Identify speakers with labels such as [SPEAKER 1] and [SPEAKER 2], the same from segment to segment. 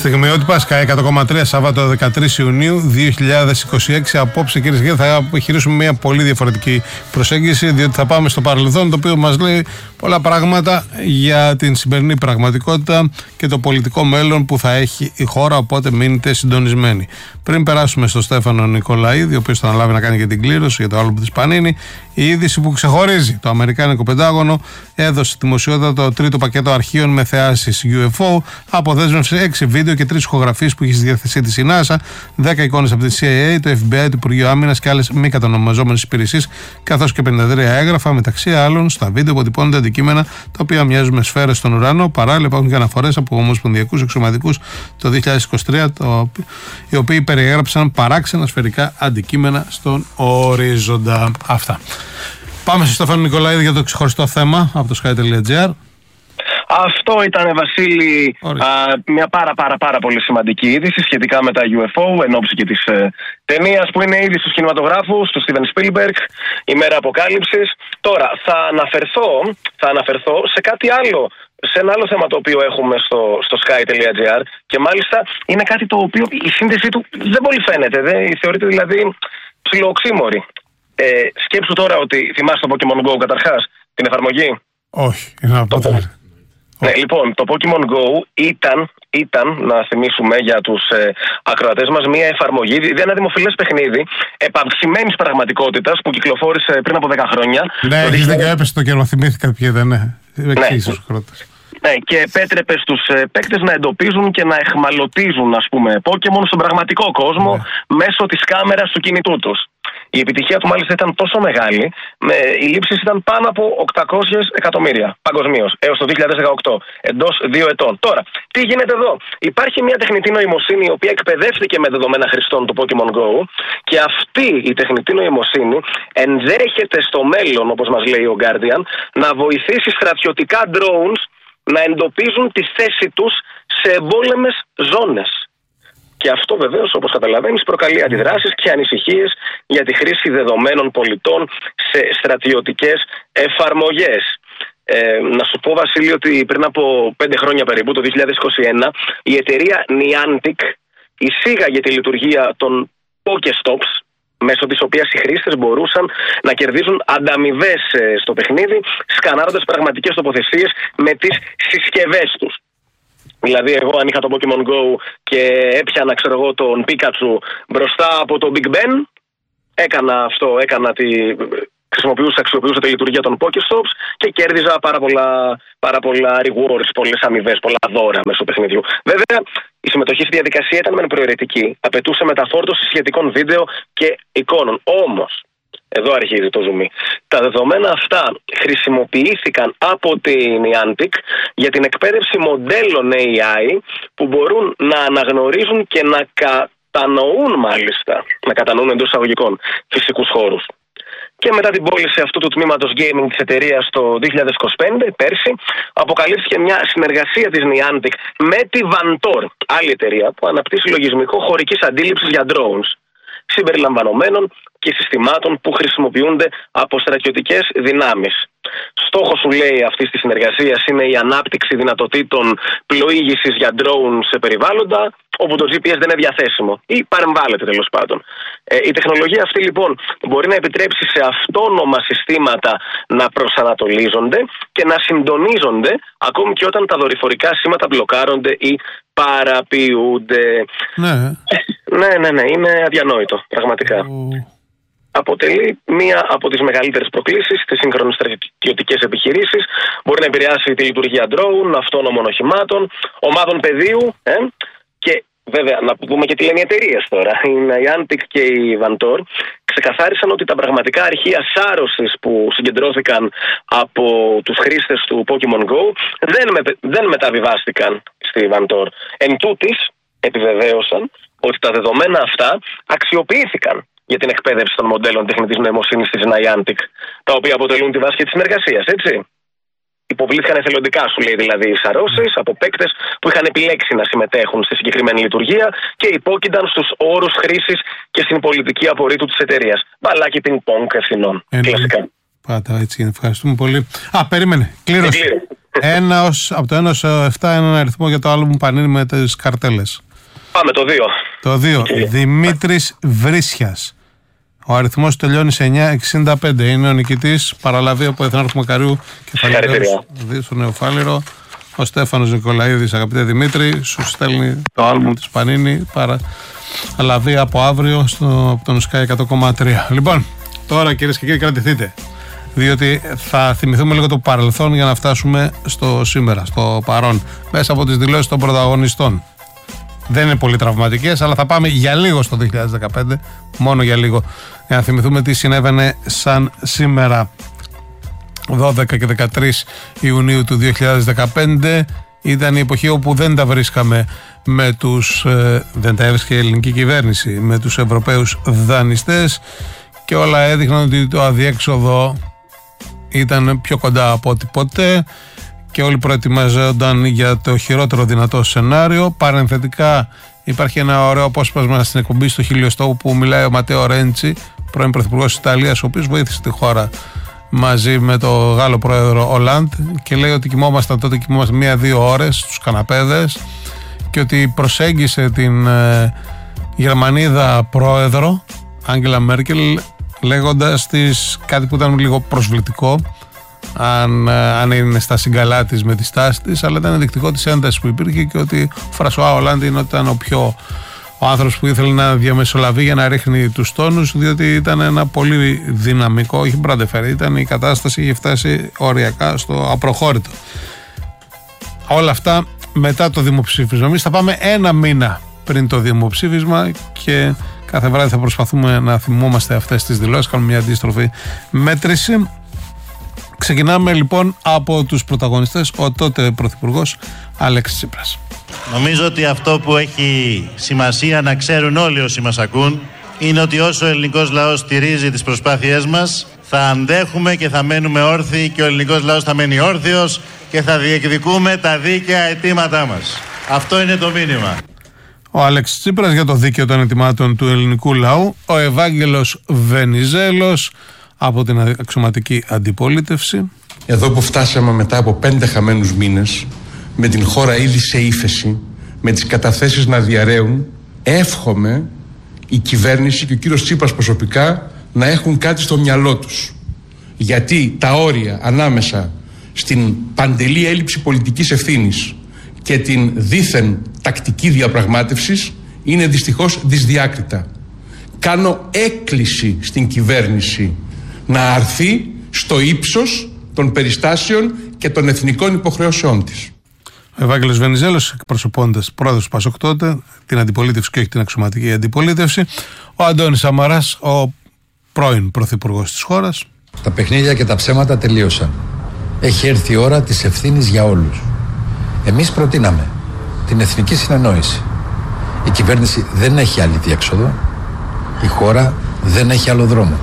[SPEAKER 1] Στιγμιότυπα Sky 100,3 Σάββατο 13 Ιουνίου 2026. Απόψε, κυρίες και κύριοι, θα επιχειρήσουμε μια πολύ διαφορετική προσέγγιση, διότι θα πάμε στο παρελθόν, το οποίο μας λέει πολλά πράγματα για την σημερινή πραγματικότητα και το πολιτικό μέλλον που θα έχει η χώρα. Οπότε μείνετε συντονισμένοι. Πριν περάσουμε στο Στέφανο Νικολαίδη, ο οποίος θα αναλάβει να κάνει και την κλήρωση για το άλμπομ της Πανίνη, η είδηση που ξεχωρίζει: το Αμερικάνικο Πεντάγωνο έδωσε δημοσιότητα το τρίτο πακέτο αρχείων με θεάσεις UFO, αποδέσμευσε 6 βίντεο και 3 ηχογραφίες που έχει στη διάθεσή της η NASA, 10 εικόνες από τη CIA, το FBI, το Υπουργείο Άμυνας και άλλες μη κατανομαζόμενες υπηρεσίες, καθώς και 53 έγγραφα. Μεταξύ άλλων, στα βίντεο αποτυπώνονται αντικείμενα τα οποία μοιάζουν με σφαίρες στον ουρανό. Παράλληλα, υπάρχουν και αναφορές από ομοσπονδιακούς αξιωματικούς το 2023, οι οποίοι περιέγραψαν παράξενα σφαιρικά αντικείμενα στον ορίζοντα. Αυτά. Πάμε στο Στέφανο Νικολαίδη για το ξεχωριστό θέμα από το sky.gr.
[SPEAKER 2] Αυτό ήταν, Βασίλη, μια πάρα πολύ σημαντική είδηση σχετικά με τα UFO, εν ώψη και της ταινίας που είναι ήδη στους κινηματογράφους του Steven Spielberg, η μέρα αποκάλυψης. Τώρα θα αναφερθώ σε κάτι άλλο, σε ένα άλλο θέμα το οποίο έχουμε στο sky.gr, και μάλιστα είναι κάτι το οποίο η σύνδεσή του δεν πολύ φαίνεται, θεωρείται δηλαδή ψιλοοξύμορη. Σκέψου τώρα ότι θυμάσαι το Pokemon Go καταρχάς, την εφαρμογή.
[SPEAKER 1] Όχι, είναι από
[SPEAKER 2] Ναι, λοιπόν, το Pokemon Go ήταν, να θυμίσουμε για τους ακροατές μας, μια εφαρμογή, ένα δημοφιλές παιχνίδι επαυξημένης πραγματικότητας που κυκλοφόρησε πριν από 10 χρόνια.
[SPEAKER 1] Ναι, έχεις δίκιο, έπεσε το καιρό, θυμήθηκα ποιο ήταν, ναι.
[SPEAKER 2] Ναι, και επέτρεπε στους παίκτες να εντοπίζουν και να εχμαλωτίζουν, ας πούμε, Pokemon στον πραγματικό κόσμο, μέσω της κάμερας του κινητού τους. Η επιτυχία του μάλιστα ήταν τόσο μεγάλη, οι λήψεις ήταν πάνω από 800 εκατομμύρια παγκοσμίως έως το 2018, εντός 2 ετών. Τώρα, τι γίνεται εδώ? Υπάρχει μια τεχνητή νοημοσύνη η οποία εκπαιδεύτηκε με δεδομένα χρηστών του Pokemon Go, και αυτή η τεχνητή νοημοσύνη ενδέχεται στο μέλλον, όπως μας λέει ο Guardian, να βοηθήσει στρατιωτικά drones να εντοπίζουν τη θέση τους σε εμπόλεμες ζώνες. Και αυτό βεβαίως, όπως καταλαβαίνεις, προκαλεί αντιδράσεις και ανησυχίες για τη χρήση δεδομένων πολιτών σε στρατιωτικές εφαρμογές. Να σου πω, Βασίλη, ότι πριν από 5 χρόνια περίπου, το 2021, η εταιρεία Niantic εισήγαγε τη λειτουργία των Pokestops, μέσω της οποίας οι χρήστες μπορούσαν να κερδίζουν ανταμοιβές στο παιχνίδι, σκανάροντας πραγματικές τοποθεσίες με τις συσκευές τους. Δηλαδή, εγώ αν είχα το Pokemon Go και έπιανα, τον Pikachu μπροστά από το Big Ben, αξιοποιούσα τη λειτουργία των Pokestops και κέρδιζα πάρα πολλά rewards, πολλές αμοιβές, πολλά δώρα μέσω παιχνιδιού. Βέβαια, η συμμετοχή στη διαδικασία ήταν μεν προαιρετική, απαιτούσε μεταφόρτωση σχετικών βίντεο και εικόνων. Όμως, εδώ αρχίζει το zoom. Τα δεδομένα αυτά χρησιμοποιήθηκαν από την Niantic για την εκπαίδευση μοντέλων AI που μπορούν να αναγνωρίζουν και να κατανοούν, μάλιστα, εντός εισαγωγικών, φυσικούς χώρους. Και μετά την πώληση αυτού του τμήματος gaming της εταιρείας το 2025, πέρσι, αποκαλύφθηκε μια συνεργασία της Niantic με τη Vantor, άλλη εταιρεία που αναπτύσσει λογισμικό χωρικής αντίληψης για drones, συμπεριλαμβανομένων και συστημάτων που χρησιμοποιούνται από στρατιωτικές δυνάμεις. Στόχος, σου λέει, αυτής της συνεργασίας είναι η ανάπτυξη δυνατοτήτων πλοήγησης για drones σε περιβάλλοντα όπου το GPS δεν είναι διαθέσιμο ή παρεμβάλλεται, τέλος πάντων. Η τεχνολογία αυτή, λοιπόν, μπορεί να επιτρέψει σε αυτόνομα συστήματα να προσανατολίζονται και να συντονίζονται ακόμη και όταν τα δορυφορικά σήματα μπλοκάρονται ή παραποιούνται. Ναι, είναι αδιανόητο, πραγματικά. Αποτελεί μία από τις μεγαλύτερες προκλήσεις στις σύγχρονες στρατιωτικές επιχειρήσεις. Μπορεί να επηρεάσει τη λειτουργία drone, αυτόνομων οχημάτων, ομάδων πεδίου, και βέβαια να πούμε και τι λένε οι εταιρείες τώρα. Η Niantic και η Vantor ξεκαθάρισαν ότι τα πραγματικά αρχεία σάρωσης που συγκεντρώθηκαν από τους χρήστες του Pokemon Go δεν μεταβιβάστηκαν στη Vantor. Εν τούτης, επιβεβαίωσαν ότι τα δεδομένα αυτά αξιοποιήθηκαν για την εκπαίδευση των μοντέλων τεχνητής νοημοσύνης της Niantic, τα οποία αποτελούν τη βάση της συνεργασίας, έτσι. Υποβλήθηκαν εθελοντικά, σου λέει, δηλαδή, οι σαρώσεις από παίκτες που είχαν επιλέξει να συμμετέχουν στη συγκεκριμένη λειτουργία και υπόκεινταν στους όρους χρήσης και στην πολιτική απορρίτου της εταιρείας. Μπαλάκι πινκ-πονγκ ευθυνών. Κλασικά.
[SPEAKER 1] Πάτα, έτσι είναι. Ευχαριστούμε πολύ. Περίμενε. Κλήρωση. Από το 1 ως 7 έναν αριθμό για το άλμπουμ Πανίνη με τις καρτέλες.
[SPEAKER 2] Πάμε το 2.
[SPEAKER 1] Το 2. Δημήτρης Βρύσιας. Ο αριθμός τελειώνει σε 965. Είναι ο νικητής, παραλαβή από Εθνάρχου Μακαριού Κεφαλαίος στο Νεοφάλιρο. Ο Στέφανος Νικολαίδης, αγαπητέ Δημήτρη, σου στέλνει το άλμπουμ της Πανίνη, παραλαβή από αύριο από τον Sky 100,3. Λοιπόν, τώρα κυρίες και κύριοι, κρατηθείτε. Διότι θα θυμηθούμε λίγο το παρελθόν για να φτάσουμε στο σήμερα, στο παρόν, μέσα από τις δηλώσεις των πρωταγωνιστών. Δεν είναι πολύ τραυματικές, αλλά θα πάμε για λίγο στο 2015, μόνο για λίγο, για να θυμηθούμε τι συνέβαινε σαν σήμερα. 12 και 13 Ιουνίου του 2015 ήταν η εποχή όπου δεν τα βρίσκαμε με τους, δεν τα έβρισκε η ελληνική κυβέρνηση, με τους Ευρωπαίους δανειστές, και όλα έδειχναν ότι το αδιέξοδο ήταν πιο κοντά από ό,τι ποτέ και όλοι προετοιμαζόταν για το χειρότερο δυνατό σενάριο. Παρενθετικά υπάρχει ένα ωραίο απόσπασμα στην εκπομπή στο Χιλιοστό που μιλάει ο Ματέο Ρέντσι, πρώην πρωθυπουργός της Ιταλίας, ο οποίος βοήθησε τη χώρα μαζί με το Γάλλο πρόεδρο Ολάντ, και λέει ότι κοιμόμασταν τότε 1-2 ώρες στους καναπέδες και ότι προσέγγισε την Γερμανίδα πρόεδρο Άγγελα Μέρκελ λέγοντας της κάτι που ήταν λίγο προσβλητικό, αν είναι στα συγκαλά της με τη στάση της, αλλά ήταν ενδεικτικό της έντασης που υπήρχε και ότι ο Φρανσουά Ολάντ ήταν ο άνθρωπος που ήθελε να διαμεσολαβεί για να ρίχνει τους τόνους, διότι ήταν ένα πολύ δυναμικό, όχι μπραντεφέρι, ήταν η κατάσταση, είχε φτάσει οριακά στο απροχώρητο. Όλα αυτά μετά το δημοψήφισμα. Εμείς θα πάμε ένα μήνα πριν το δημοψήφισμα και κάθε βράδυ θα προσπαθούμε να θυμόμαστε αυτές τις δηλώσεις, κάνουμε μια αντίστροφη μέτρηση. Ξεκινάμε λοιπόν από τους πρωταγωνιστές, ο τότε πρωθυπουργός Αλέξης Τσίπρας.
[SPEAKER 3] Νομίζω ότι αυτό που έχει σημασία να ξέρουν όλοι όσοι μας ακούν είναι ότι όσο ο ελληνικός λαός στηρίζει τις προσπάθειές μας, θα αντέχουμε και θα μένουμε όρθιοι, και ο ελληνικός λαός θα μένει όρθιος και θα διεκδικούμε τα δίκαια αιτήματά μας. Αυτό είναι το μήνυμα.
[SPEAKER 1] Ο Αλέξης Τσίπρας για το δίκαιο των αιτημάτων του ελληνικού λαού, ο Ευάγγελος Βενιζέλος από την αξιωματική αντιπολίτευση.
[SPEAKER 4] Εδώ που φτάσαμε μετά από 5 χαμένους μήνες, με την χώρα ήδη σε ύφεση, με τις καταθέσεις να διαρρέουν, εύχομαι η κυβέρνηση και ο κύριος Τσίπρας προσωπικά να έχουν κάτι στο μυαλό τους. Γιατί τα όρια ανάμεσα στην παντελή έλλειψη πολιτικής ευθύνης και την δήθεν τακτική διαπραγμάτευσης είναι δυστυχώς δυσδιάκριτα. Κάνω έκκληση στην κυβέρνηση να αρθεί στο ύψος των περιστάσεων και των εθνικών υποχρεώσεών της.
[SPEAKER 1] Ο Ευάγγελος Βενιζέλος, εκπροσωπώντας πρόεδρος του ΠΑΣΟΚ τότε, την αντιπολίτευση και όχι την αξιωματική αντιπολίτευση. Ο Αντώνης Σαμαράς, ο πρώην πρωθυπουργός της χώρας.
[SPEAKER 5] Τα παιχνίδια και τα ψέματα τελείωσαν. Έχει έρθει η ώρα της ευθύνης για όλους. Εμείς προτείναμε την εθνική συνεννόηση. Η κυβέρνηση δεν έχει άλλη διέξοδο. Η χώρα δεν έχει άλλο δρόμο.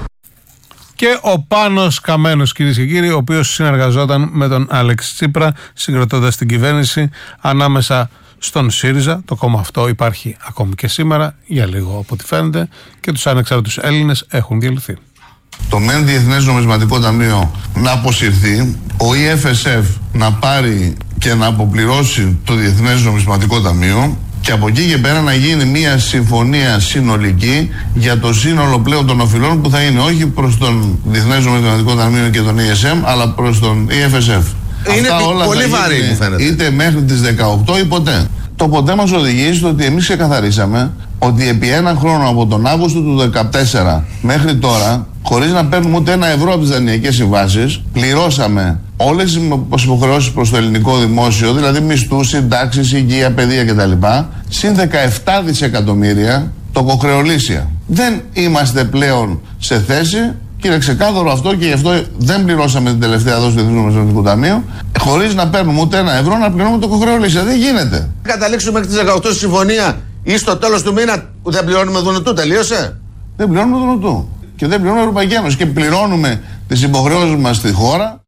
[SPEAKER 1] Και ο Πάνος Καμένος, κυρίες και κύριοι, ο οποίος συνεργαζόταν με τον Αλέξη Τσίπρα, συγκροτώντας την κυβέρνηση ανάμεσα στον ΣΥΡΙΖΑ. Το κόμμα αυτό υπάρχει ακόμη και σήμερα, για λίγο από ό,τι φαίνεται, και τους ανεξάρτητους Έλληνες έχουν διαλυθεί.
[SPEAKER 6] Το ΜΕΝ Διεθνές Νομισματικό Ταμείο να αποσυρθεί, ο EFSF να πάρει και να αποπληρώσει το Διεθνές Νομισματικό Ταμείο, και από εκεί και πέρα να γίνει μια συμφωνία συνολική για το σύνολο πλέον των οφειλών που θα είναι όχι προς τον Διεθνές Νομισματικό Ταμείο και τον ESM, αλλά προς τον EFSF.
[SPEAKER 7] Είναι
[SPEAKER 6] αυτά όλα
[SPEAKER 7] πολύ βαρύ μου φαίνεται.
[SPEAKER 6] Είτε μέχρι τις 18 ή ποτέ. Το ποτέ μας οδηγεί στο ότι εμείς ξεκαθαρίσαμε ότι επί έναν χρόνο από τον Αύγουστο του 2014 μέχρι τώρα, χωρίς να παίρνουμε ούτε ένα ευρώ από τις δανειακές συμβάσεις, πληρώσαμε όλες τις υποχρεώσεις προς το ελληνικό δημόσιο, δηλαδή μισθούς, συντάξεις, υγεία, παιδεία κτλ. Συν 17 δισεκατομμύρια τοκοχρεωλήσια. Δεν είμαστε πλέον σε θέση, και είναι ξεκάθαρο αυτό, και γι' αυτό δεν πληρώσαμε την τελευταία δόση του Διεθνούς Νομισματικού Ταμείου, χωρίς να παίρνουμε ούτε ένα ευρώ να πληρώνουμε τοκοχρεωλήσια. Δεν γίνεται.
[SPEAKER 7] Καταλήξουμε μέχρι τις 18 στη συμφωνία ή στο τέλος του μήνα που δεν πληρώνουμε δουνουτού, τελείωσε.
[SPEAKER 6] Δεν πληρώνουμε δουνουτού. Και δεν πληρώνουμε Ευρωπαϊκή Ένωση. Και πληρώνουμε τις υποχρεώσεις μας στη χώρα.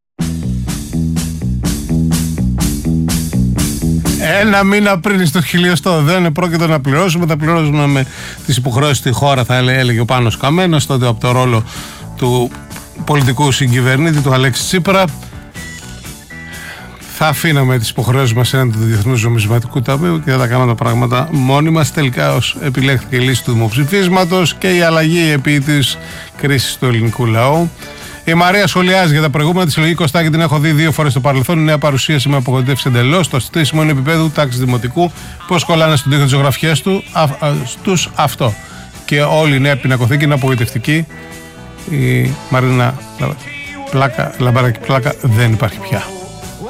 [SPEAKER 1] Ένα μήνα πριν στο χιλιοστό δεν πρόκειται να πληρώσουμε. Θα πληρώσουμε με τις υποχρεώσεις στη χώρα, θα έλεγε ο Πάνος Καμένος, τότε από το ρόλο του πολιτικού συγκυβερνήτη του Αλέξη Τσίπρα. θα αφήναμε τις υποχρεώσεις μας έναντι του Διεθνούς Νομισματικού Ταμείου και θα τα κάναμε τα πράγματα μόνοι μας. Τελικά επιλέχθηκε η λύση του δημοψηφίσματος και η αλλαγή επί της κρίσης του ελληνικού λαού. Η Μαρία σχολιάζει για τα προηγούμενα. Τη συλλογή Κωστάκη την έχω δει 2 φορές στο παρελθόν. Η νέα παρουσίαση με απογοητεύσει εντελώς. Το στήσιμο είναι επίπεδου τάξη δημοτικού. Πώς κολλάνε στον τοίχο τις ζωγραφιές τους αυτό. Και όλη η νέα πινακοθήκη είναι απογοητευτική. Η Μαρίνα Λαμπαράκη πλάκα δεν υπάρχει πια.